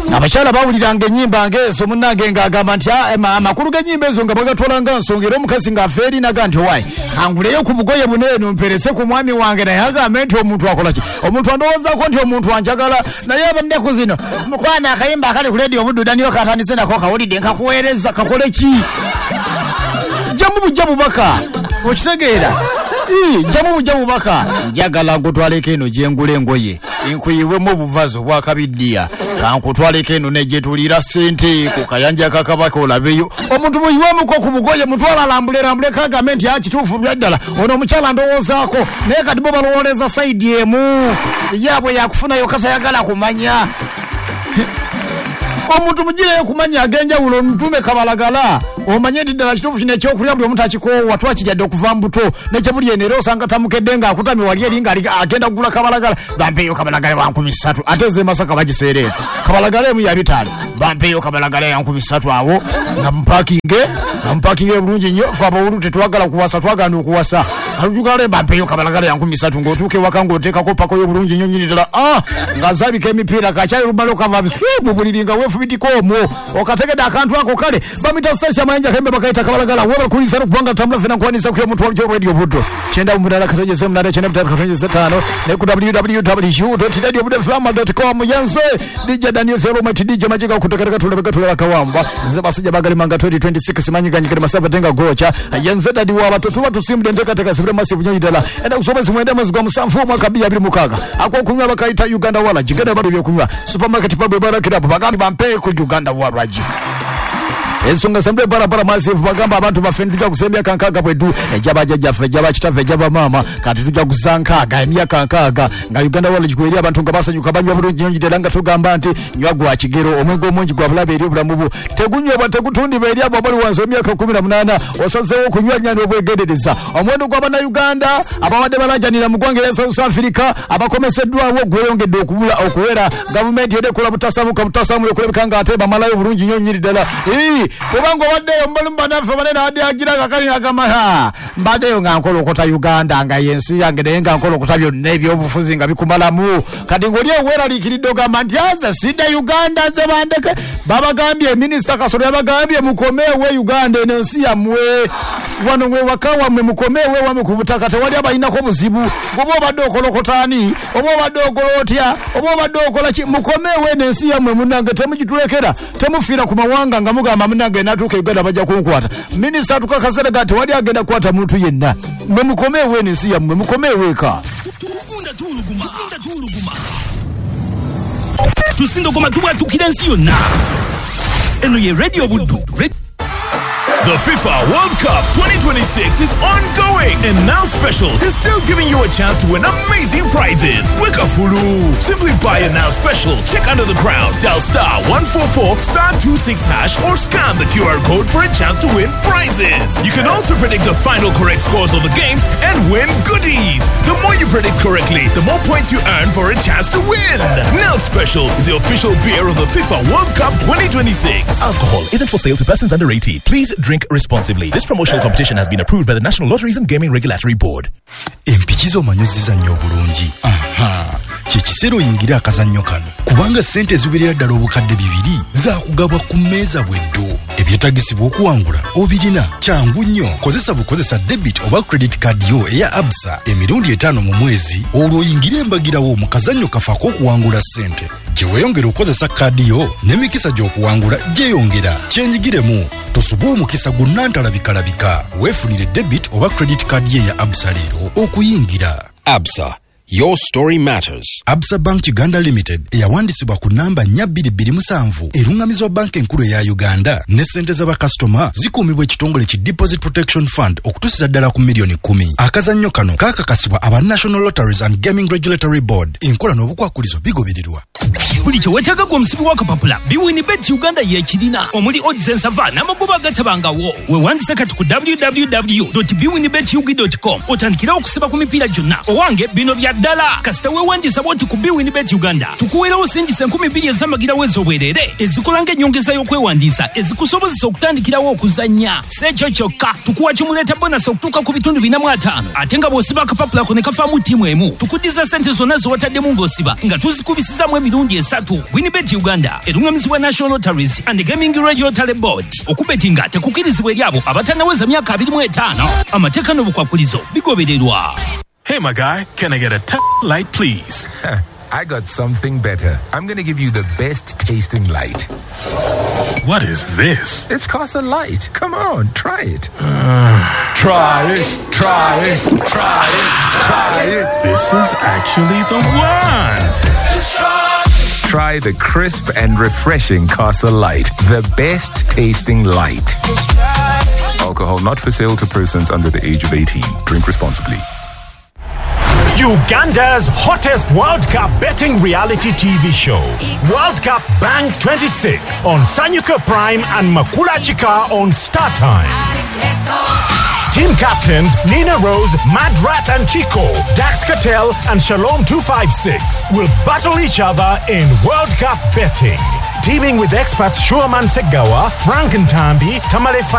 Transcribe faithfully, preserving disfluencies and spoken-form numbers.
abachala bawuliranga ennyimba ngezo munnange ng'agamba nti amakulu g'ennyimba ezo nga bagatwalanga nsongera omukazi ng'afeeri naga nti owaayi kanguleyo ku bugoye buneeno mperese ku mwami wange naye agambe nti omuntu akola ki omuntu andowoozaako nti omuntu anjagala naye abandeku zino mukwana akayimba akali ku leediyo obudduda niyo katandise nako kawulidde nkakuweereza kakole ki jamu bujja bubaka okitegeera jamu bujja bubaka njagala nkutwaleko eno gyengula engoye nkuyiwemu obuvazi obwakabiddiya kankutwaleko eno negyetuliira ssente ku kayanja kakabaka olabeyo omuntu muyiwemuko ku bugoye mutwala lambule lambule kagambe nti akituufu byaddala ono omukyala ndowoozaako naye kati bo balowoleza sayidi emu yaabwe yakufunayo katayagala kumanya omuntu mugireyo kumanya agenjawulo omutume kabalagala omanye nti ddala kituufu kino ekyokulya buli omuntu akikoowa twakiryadde okuva mbuto nekyebuli eno era osanga tamukedde ng'akutamye wali eri nga agenda kugula kabalagala bampeeyo kabalagala ya nkumi ssatu ate eze Masaka bagiseereera kabalagala emu ya bitaano bampeeyo kabalagala ya nkumi ssatu awo nga mupakinge nga mupakinge bulungi nnyo fe abawulu tetwagala kuwasa twaganda okuwasa kalujugale bampeeyo kabalagala ya nkumi ssatu ng'otuuka ewaka ng'oteekako pakoyo bulungi nnyo nnyini ddala ng'azaabika emipiira kakyali lumala okava bisuubu buliri nga weefubitiko omwo okategedde akantu ako kale bamita station amayanja kembe bakaita kabalagala weba kulisa kubanga tambula fena kwanisa kuya mutwalo kyo radio buddo chenda umudala katojeze mnada chenda mtaka katojeze tano ne ku w w w dot radio buddo fm dot com yanze D J Daniel Zero Mati D J Majiga kutoka tulebeka tuleba kawamba nze basija bagali manga twenty twenty-six simanyiga nyikere masaba tenga gocha yanze dadi wa batoto watu simde ndeka teka sibre massive nyo idala enda kusoma simwenda mwezi msamfu mwaka bia bili mukaga akwa kunywa bakaita Uganda wala jigenda bado byo kunywa supermarket pabwe barakira bagambi bampe ku Uganda wala ji ensonga sembe para para massive bagamba abantu bafendi tujja kusembya kankaga bwedu ejaba jajaffe ejaba kitaffe ejaba mama kati tujja kuzankaga emyaka nkaga nga Uganda wala jikweri abantu nga basanyuka banywa bulungi nnyo jiteranga tugamba nti nywa gwa kigero omwego omungi gwa bulabe eri obulamu bu tegunywa bategutundi beri abo bali wanzo emyaka kumi na munana osazeewo kunywa nyani obwegendereza omwendo gw'abana Uganda ababadde balanjanira mu ggwanga lya South Africa abakomeseddwawo gweyongedde okubula okuwera gavumenti edekola butasamuka butasamu yokulebeka nga ate bamalayo bulungi nnyo nnyini ddala kubanga waddeyo mbali mbanafe banene adi agira kakali agamba ha mbaddeyo nga nkola okota Uganda nga yensi yange naye nga nkola okota byonna ebyobufuzi nga bikumalamu kati ng'oli oweraliikiridde ogamba nti aze sidda Uganda ze bandeke babagambye minisita Kasolo yabagambye mukomeewe Uganda eno ensi yammwe wano mwe waka wammwe mukomeewe wammwe ku butaka tewali abayinako buzibu ngoba obadde okola okotaani oba obadde okola otya oba obadde okola ki mukomeewe eno ensi yammwe munnange temugitulekera temufiira ku mawanga nga mugamba munnange natuuka Uganda bajja kunkwata minisita tukakasere gati wali agenda kukwata muntu yenna mwe mukomeewe eno ensi yammwe mukomeewe eka tusindogoma tubwatukira ensi yonna eno ye radio buddu. The FIFA World Cup twenty twenty-six is ongoing, and Now Special is still giving you a chance to win amazing prizes. Weka Fulu. Simply buy a Now Special, check under the crown, dial star one four four star two six hash, or scan the Q R code for a chance to win prizes. You can also predict the final correct scores of the games and win goodies. The more you predict correctly, the more points you earn for a chance to win. Now Special is the official beer of the FIFA World Cup twenty twenty-six. Alcohol isn't for sale to persons under eighteen. Please drink responsibly. This promotional competition has been approved by the National Lotteries and Gaming Regulatory Board. Empikizo manyoziza nnyo bulungi. Aha. Kikisero yingira akazannyo kano. Kubanga sente ziberera ddala obukadde bibiri za kugabwa ku mmeeza bweddo. Ebyetagisibwa okuwangula obirina kyangu nnyo. Kozesa bukozesa debit oba credit card yo eya Absa emirundi etaano mu mwezi olwo oyingire embagirawo mu kazannyo kafaako okuwangula sente. Gye weeyongera okukozesa kaadi yo n'emikisa gy'okuwangula gyeyongera. Kyenjigiremu tosuba omukisa gonna ntalabika weefunire debit oba credit card ye ya Absa leero okuyingira. Absa, your story matters. Absa Bank Uganda Limited eyawandisibwa ku namba nnya bbiri bbiri musanvu erungamizwa banka enkulu eya Uganda ne ssente z'abakasitoma zikuumibwa ekitongole ki Deposit Protection Fund okutuusiza ddala ku miliyoni kumi. Akazannyo kano kaakakasibwa aba National Lotteries and Gaming Regulatory Board. Enkola n'obukwakulizo bigobererwa. Buli kye weetaaga gwe omusibi w'akapapula biwinibet Uganda yeekirina omuli odds ensava n'amagoba agatabangawo. Weewandise kati ku w w w dot biwinibet ug dot com otandikira okusiba ku mipiira gyonna. Owange bino bya ddala kasita weewandisa bw'oti ku biwinibet Uganda tukuweerawo singisa enkumi bbiri ez'amagirawo ez'obwereere ezikola ng'ennyongeza y'okwewandiisa ezikusobozesa okutandikirawo okuzannya. Si ekyo kyokka tukuwa kimuleeta bonasi okutuuka ku bitundu bina mu ataano ate nga bw'osiba akapapula ko ne kafaamu ttiimu emu tukuddiza ssente zonna ze wataddemu ng'osiba nga tuzikubisizaamu emirundi esatu. Winibet Uganda erungamizibwa National Lotteries and Gaming Regulatory Board. Okubetinga tekukirizibwa eri abo abatannaweza myaka abiri mu etaano. Amateeka n'obukwakulizo bigobererwa. Hey, my guy, can I get a t- light, please? I got something better. I'm going to give you the best tasting light. What is this? It's Casa Light. Come on, try it. Uh, try it, try it, try it, try it. This is actually the one. Just try. Try the crisp and refreshing Casa Light. The best tasting light. Alcohol not for sale to persons under the age of eighteen. Drink responsibly. Uganda's hottest World Cup betting reality T V show, World Cup Bank twenty-six on Sanyuka Prime and Makula Chika on Star Time. Team captains Nina Rose, Madrat and Chico, Dax Cattell and Shalom two five six will battle each other in World Cup betting. Teaming with experts Shuaman Segawa, Frank Ntambi, Tamale